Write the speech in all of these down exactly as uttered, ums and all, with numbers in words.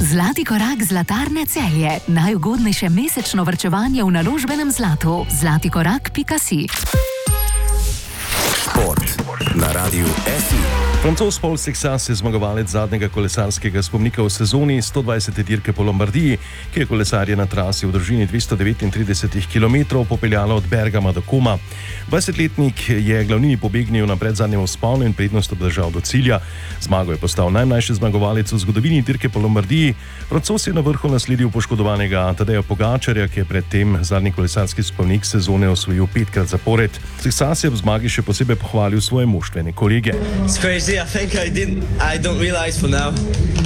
Zlati korak Zlatarne Celje. Najugodnejše mesečno varčevanje v naložbenem zlatu. zlati korak pika si. Šport na Radiu F I. Francoz Paul Sexas je zmagovalec zadnjega kolesarskega spomnika v sezoni sto dvajsete dirke po Lombardiji, ki je kolesarje na trasi v dolžini dvesto devetintrideset kilometrov popeljala od Bergama do Koma. dvajsetletnik je glavnini pobegnil na predzadnjem vzponu in prednost obdržal do cilja. Zmago je postal najmlajši zmagovalec v zgodovini dirke po Lombardiji. Francoz je na vrhu nasledil poškodovanega Tadeja Pogačarja, ki je predtem zadnji kolesarski spomnik sezone osvojil petkrat zapored. Sexas je v zmagi še posebej pohvalil svoje moštvene kolege. I think I didn't. I don't realize for now.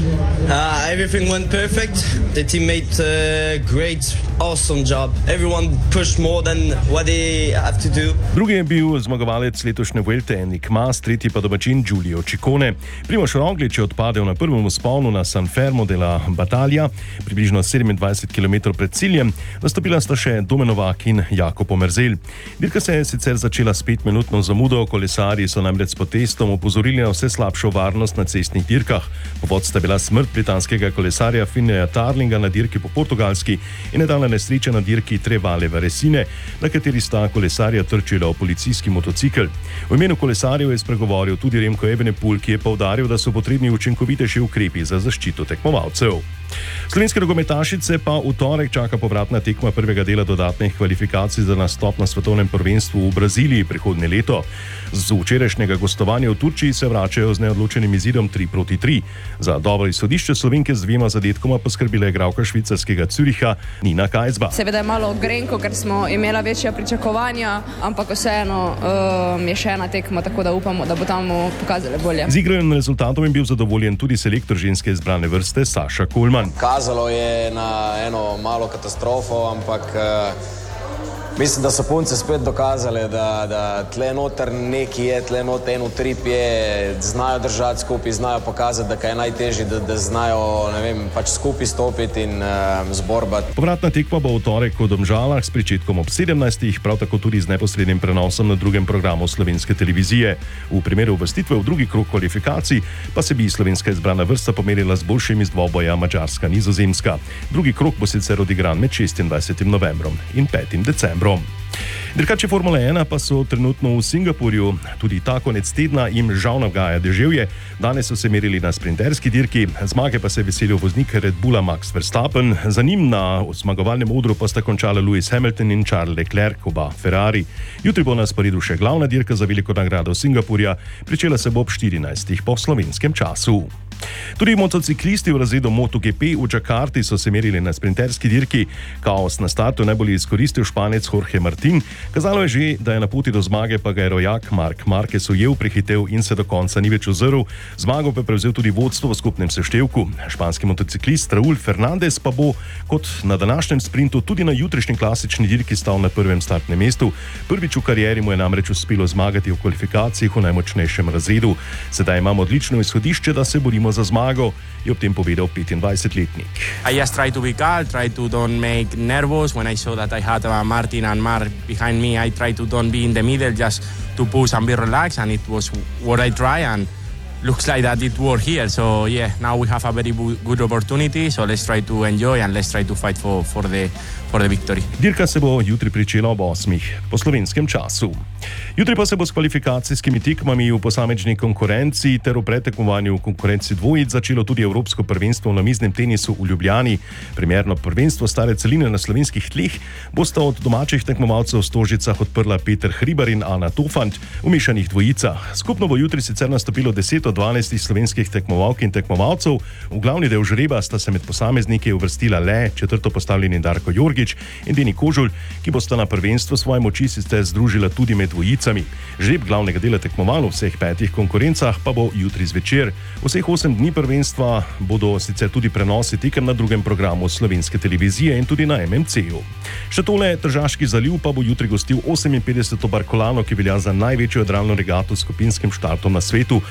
Uh, everything went perfect. The team made a great, awesome job. Everyone pushed more than what they have to do. Drugi je bil zmagovalec letošnje Vuelte Enric Mas, tretji pa domačin Giulio Ciccone. Primož Roglič je odpadel na prvem vzponu na San Fermo della Battaglia, približno sedemindvajset kilometrov pred ciljem. Nastopila sta še Domenovak in Jakob Omerzel. Dirka se je sicer začela s petminutno zamudo, kolesarji so namreč s protestom opozorili na vse slabšo varnost na cestnih dirkah. Povod sta bila smrt britanskega kolesarja Finneya Tarlinga na dirki po Portugalski in nedavna nesreča na dirki Trevale Varesine, na kateri sta kolesarja trčila v policijski motocikel. V imenu kolesarjev je spregovoril tudi Remko Evenepoel, ki je poudaril, da so potrebni učinkovitejši ukrepi za zaščito tekmovalcev. Slovenske nogometašice pa v torek čaka povratna tekma prvega dela dodatnih kvalifikacij za nastop na svetovnem prvenstvu v Braziliji prihodnje leto. Z včerajšnjega gostovanja v Turčiji se vračajo z neodločenim izidom tri proti tri. Za dobro izhodišče Slovenke z dvema zadetkoma poskrbila igralka švicarskega Züricha Nina Kajzba. Seveda je malo grenko, ker smo imela večja pričakovanja, ampak vseeno um, je še ena tekma, tako da upamo, da bo tam pokazali bolje. Z igro in rezultatom je bil zadovoljen tudi selektor ženske izbrane vrste Saša Kulman. Kazalo je na eno malo katastrofo, ampak uh, mislim, da so punce spet dokazale, da, da tle noter neki je, tle noter en utrip je, znajo držati skupaj, znajo pokazati, da kaj je najtežje, da, da znajo, ne vem, pač skupaj stopiti in uh, zborbati. Povratna tekma bo v torek v Domžalah s pričetkom ob sedemnajstih, prav tako tudi z neposrednim prenosom na drugem programu slovenske televizije. V primeru uvrstitve v drugi krog kvalifikacij pa se bi slovenska izbrana vrsta pomerila z boljšim iz dvoboja Madžarska-Nizozemska. Drugi krog bo sicer odigran med šestindvajsetim novembrom in petim decembrom. Dirkači Formule ena pa so trenutno v Singapurju. Tudi ta konec tedna jim žal nagaja deževje. Danes so se merili na sprinterski dirki, zmage pa se je veselil voznik Red Bulla Max Verstappen. Za njim na zmagovalnem odru pa sta končala Lewis Hamilton in Charles Leclerc, oba Ferrari. Jutri bo na sporedu še glavna dirka za veliko nagrado Singapurja, pričela se bo ob štirinajstih po slovenskem času. Tudi motociklisti v razredu MotoGP v Džakarti so se merili na sprinterski dirki. Kaos na startu najbolj izkoristil Španec Jorge Martin. Kazalo je že, da je na poti do zmage, pa ga je rojak Marc Marquez ujel, prehitev in se do konca ni več ozrl. Zmago pa je prevzel tudi vodstvo v skupnem seštevku. Španski motociklist Raúl Fernández pa bo kot na današnjem sprintu tudi na jutrišnji klasični dirki stal na prvem startnem mestu. Prvič v karieri mu je namreč uspelo zmagati v kvalifikacijah v najmočnejšem razredu. Sedaj imamo odlično izhodišče, da se borimo za zmago, je ob tem povedal petindvajsetletnik. I just try to be calm, try to don't make nervous. When I saw that I had uh, Martin and Marc behind me, I try to don't be in the middle, just to push and be relaxed, and it was what I try, and looks like that it worked here. So yeah, now we have a very good opportunity, so let's try to enjoy and let's try to fight for, for the for the victory. Dirka se bo jutri pričela ob osmih po slovenskem času. Jutri pa se bo s kvalifikacijskimi tekmami v posamezni konkurenci ter v pretekmovanju v konkurenci dvojic začelo tudi Evropsko prvenstvo v namiznem tenisu v Ljubljani. Primerno prvenstvo stare celine na slovenskih tleh bosta od domačih tekmovalcev v Stožicah odprla Peter Hribar in Ana Tofant v mešanih dvojicah. Skupno bo jutri sicer nastopilo deset od dvanajstih slovenskih tekmovalk in tekmovalcev. V glavni del žreba sta se med posamezniki uvrstila le četrto postavljeni Darko Jorgič in Deni Kožul, ki bosta na prvenstvo svoje moči sicer združila tudi med dvojicami. Žreb glavnega dela tekmovanj v vseh petih konkurencah pa bo jutri zvečer. Vseh osem dni prvenstva bodo sicer tudi prenosi tekem na drugem programu slovenske televizije in tudi na em em ce-ju. Še tole, Tržaški zaliv pa bo jutri gostil oseminpetdeseto Barkolano, ki velja za največjo jadralno regato s skupinskim štartom na svetu. Po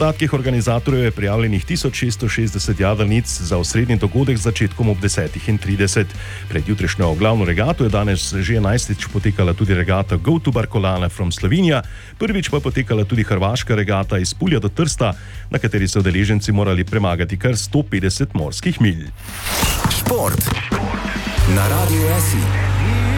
podatkih organizatorjev je prijavljenih tisoč šeststo šestdeset jadrnic za osrednji dogodek z začetkom ob desetih in trideset. Pred jutrišnjo glavno regato je danes že enajstič potekala tudi regata Go to Barcolana from Slovenija, prvič pa je potekala tudi hrvaška regata iz Pulja do Trsta, na kateri so udeleženci morali premagati kar sto petdeset morskih milj. Šport na Radiu S I.